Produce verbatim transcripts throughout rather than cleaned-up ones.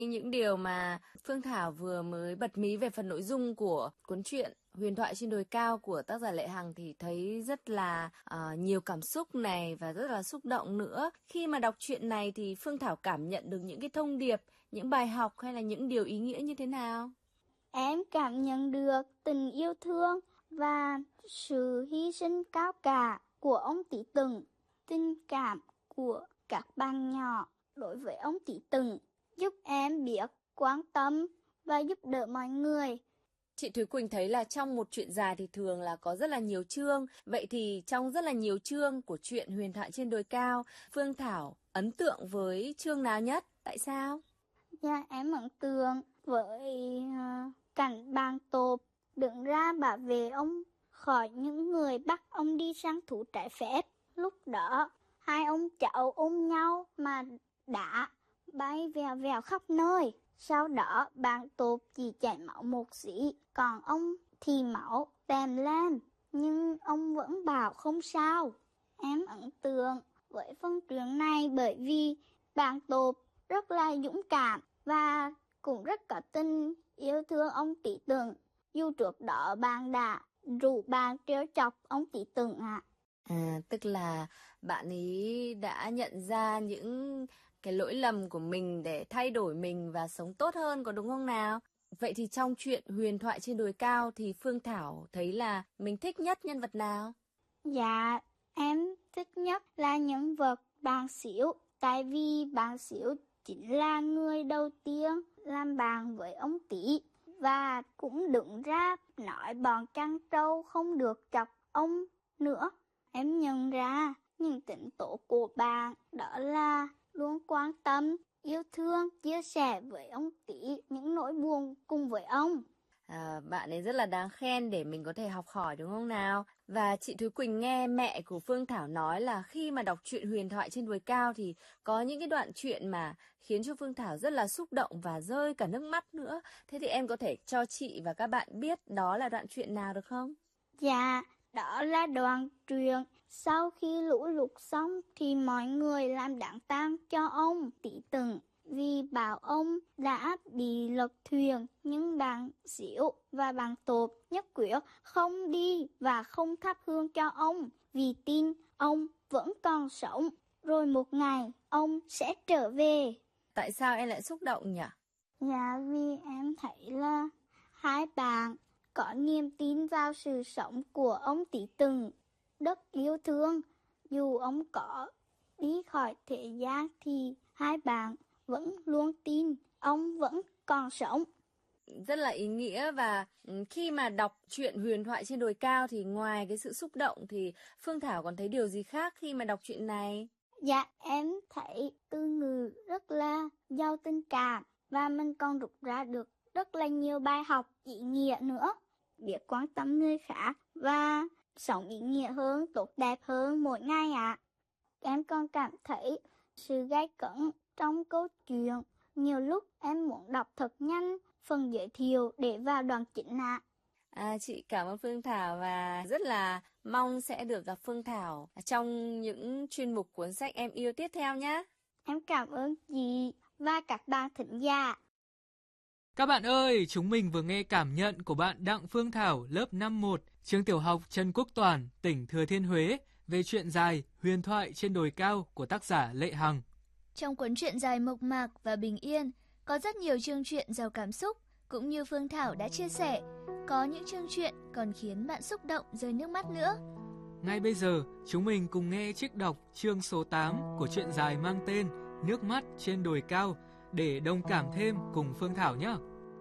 Những điều mà Phương Thảo vừa mới bật mí về phần nội dung của cuốn truyện Huyền thoại trên đồi cao của tác giả Lệ Hằng thì thấy rất là uh, nhiều cảm xúc này và rất là xúc động nữa. Khi mà đọc truyện này thì Phương Thảo cảm nhận được những cái thông điệp, những bài học hay là những điều ý nghĩa như thế nào? Em cảm nhận được tình yêu thương và sự hy sinh cao cả của ông Tỷ Tùng, tình cảm của các bạn nhỏ đối với ông Tỷ Tùng giúp em biết quan tâm và giúp đỡ mọi người. Chị Thúy Quỳnh thấy là trong một truyện dài thì thường là có rất là nhiều chương. Vậy thì trong rất là nhiều chương của truyện Huyền thoại trên đồi cao, Phương Thảo ấn tượng với chương nào nhất? Tại sao? Dạ, em ấn tượng với uh, cảnh Bàng Tộp đứng ra bảo vệ ông khỏi những người bắt ông đi săn thú trái phép. Lúc đó, hai ông cháu ôm nhau mà đã bay vèo vèo khắp nơi. Sau đó, Bàng Tộp chỉ chảy máu một xí, còn ông thì máu tèm lên, nhưng ông vẫn bảo không sao. Em ấn tượng với phân truyện này bởi vì Bàng Tộp rất là dũng cảm và cũng rất có tình yêu thương ông Tỷ Tùng. Dù trước đó bạn đã rủ bạn trêu chọc ông Tỷ Tùng ạ. À. à, tức là bạn ấy đã nhận ra những cái lỗi lầm của mình để thay đổi mình và sống tốt hơn, có đúng không nào? Vậy thì trong truyện Huyền thoại trên đồi cao thì Phương Thảo thấy là mình thích nhất nhân vật nào? Dạ, em thích nhất là nhân vật Bàng Xíu, tại vì Bàng Xíu chính là người đầu tiên làm bạn với ông Tỷ và cũng đứng ra nói bọn chăn trâu không được chọc ông nữa. Em nhận ra những tính tố của bạn đó là luôn quan tâm, yêu thương, chia sẻ với ông Tỷ những nỗi buồn cùng với ông. À, bạn ấy rất là đáng khen để mình có thể học hỏi đúng không nào? Và chị Thúy Quỳnh nghe mẹ của Phương Thảo nói là khi mà đọc truyện Huyền thoại trên đồi cao thì có những cái đoạn truyện mà khiến cho Phương Thảo rất là xúc động và rơi cả nước mắt nữa. Thế thì em có thể cho chị và các bạn biết đó là đoạn truyện nào được không? Dạ, đó là đoạn truyện sau khi lũ lụt xong thì mọi người làm đám tang cho ông Tỷ Tùng. Vì bảo ông đã bị lật thuyền, nhưng Bàng Xíu và Bàng Tộp nhất quyết không đi và không thắp hương cho ông, vì tin ông vẫn còn sống, rồi một ngày ông sẽ trở về. Tại sao em lại xúc động nhỉ? Dạ, vì em thấy là hai bạn có niềm tin vào sự sống của ông Tỷ Tùng, rất yêu thương. Dù ông có đi khỏi thế gian thì hai bạn vẫn luôn tin ông vẫn còn sống. Rất là ý nghĩa. Và khi mà đọc truyện Huyền thoại trên đồi cao thì ngoài cái sự xúc động thì Phương Thảo còn thấy điều gì khác khi mà đọc truyện này? Dạ, em thấy từ ngữ rất là giàu tình cảm và mình còn rút ra được rất là nhiều bài học ý nghĩa nữa. Biết quan tâm người khác và sống ý nghĩa hơn, tốt đẹp hơn mỗi ngày ạ. À. Em còn cảm thấy sự gay cấn trong câu chuyện. Nhiều lúc em muốn đọc thật nhanh phần giới thiệu để vào đoạn chính ạ. À. À, chị cảm ơn Phương Thảo và rất là mong sẽ được gặp Phương Thảo trong những chuyên mục cuốn sách em yêu tiếp theo nhé. Em cảm ơn chị và các bạn thính giả. Các bạn ơi, chúng mình vừa nghe cảm nhận của bạn Đặng Phương Thảo lớp năm một, trường tiểu học Trần Quốc Toản, tỉnh Thừa Thiên Huế về truyện dài Huyền thoại trên đồi cao của tác giả Lệ Hằng. Trong cuốn truyện dài mộc mạc và bình yên, có rất nhiều chương truyện giàu cảm xúc, cũng như Phương Thảo đã chia sẻ, có những chương truyện còn khiến bạn xúc động rơi nước mắt nữa. Ngay bây giờ, chúng mình cùng nghe trích đọc chương số tám của truyện dài mang tên Nước mắt trên đồi cao để đồng cảm thêm cùng Phương Thảo nhé.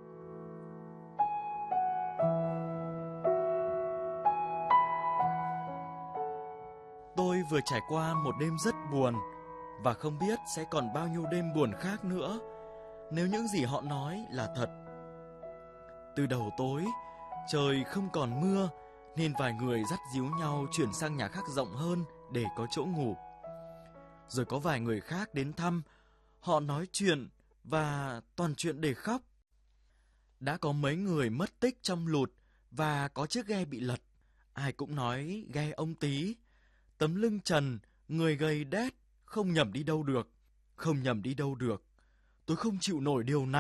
Tôi vừa trải qua một đêm rất buồn và không biết sẽ còn bao nhiêu đêm buồn khác nữa nếu những gì họ nói là thật. Từ đầu tối, trời không còn mưa nên vài người dắt díu nhau chuyển sang nhà khác rộng hơn để có chỗ ngủ. Rồi có vài người khác đến thăm, họ nói chuyện và toàn chuyện để khóc. Đã có mấy người mất tích trong lụt và có chiếc ghe bị lật. Ai cũng nói ghe ông Tí, tấm lưng trần, người gầy đét, không nhầm đi đâu được, không nhầm đi đâu được. tôi không chịu nổi điều này.